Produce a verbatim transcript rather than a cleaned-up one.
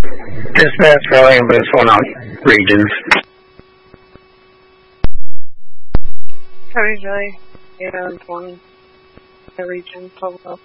Dispatch for ambulance one out regions. Cody Joy, eight oh one, the region, twelve